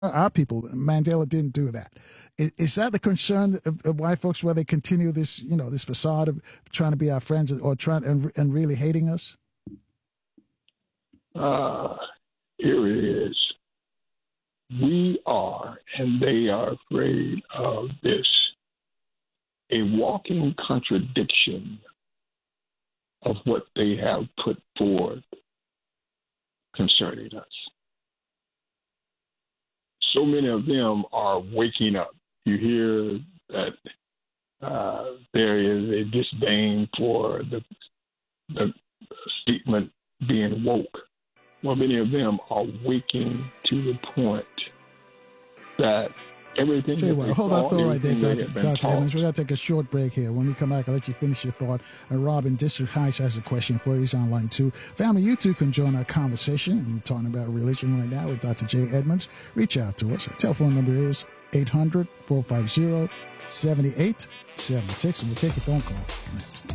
our people. Mandela didn't do that. Is that the concern of white folks, where they continue this, this facade of trying to be our friends or trying and really hating us? Here it is. We are, and they are afraid of this, a walking contradiction of what they have put forth concerning us. So many of them are waking up. You hear that there is a disdain for the statement being woke. Well, many of them are waking to the point that everything. Tell you what, hold that thought right there, Dr. Edmonds. We're going to take a short break here. When we come back, I'll let you finish your thought. And Robin, District Heights has a question for you. He's online too. Family, you too can join our conversation. We're talking about religion right now with Dr. J. Edmonds. Reach out to us. Our telephone number is 800-450-7876. And we'll take a phone call next.